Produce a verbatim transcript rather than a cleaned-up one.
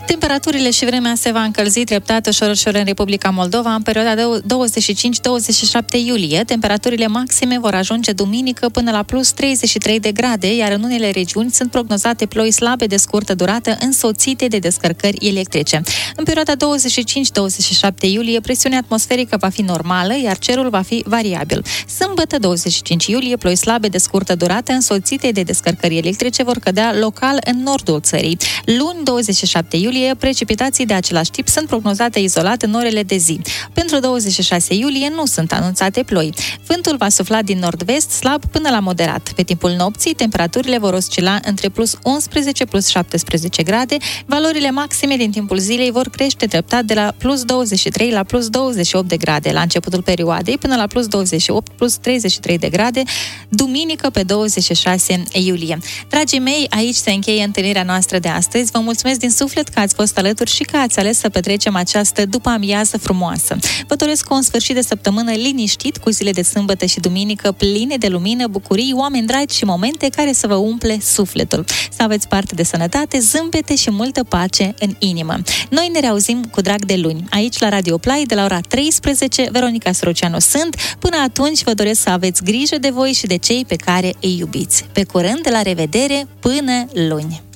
Temperaturile și vremea se va încălzi treptat ușor, ușor în Republica Moldova în perioada douăzeci și cinci douăzeci și șapte iulie. Temperaturile maxime vor ajunge duminică până la plus treizeci și trei de grade, iar în unele regiuni sunt prognozate ploi slabe de scurtă durată însoțite de descărcări electrice. În perioada douăzeci și cinci douăzeci și șapte iulie, presiunea atmosferică va fi normală, iar cerul va fi variabil. Sâmbătă douăzeci și cinci iulie, ploi slabe de scurtă durată însoțite de descărcări electrice vor cădea local în nordul țării. Luni douăzeci și șapte iulie, precipitații de același tip sunt prognozate izolat în orele de zi. Pentru douăzeci și șase iulie nu sunt anunțate ploi. Vântul va sufla din nord-vest slab până la moderat. Pe timpul nopții, temperaturile vor oscila între plus unsprezece plus șaptesprezece grade. Valorile maxime din timpul zilei vor crește treptat de la plus douăzeci și trei la plus douăzeci și opt de grade la începutul perioadei, până la plus douăzeci și opt plus treizeci și trei de grade, duminică pe douăzeci și șase iulie. Dragii mei, aici se încheie întâlnirea noastră de astăzi. Vă mulțumesc din suflet că ați fost alături și că ați ales să petrecem această după-amiază frumoasă. Vă doresc un sfârșit de săptămână liniștit, cu zile de sâmbătă și duminică pline de lumină, bucurii, oameni dragi și momente care să vă umple sufletul. Să aveți parte de sănătate, zâmbete și multă pace în inimă. Noi ne reauzim cu drag de luni, aici la Radio Play, de la ora treisprezece. Veronica Soroceanu sunt. Până atunci vă doresc să aveți grijă de voi și de cei pe care îi iubiți. Pe curând, la revedere, până luni!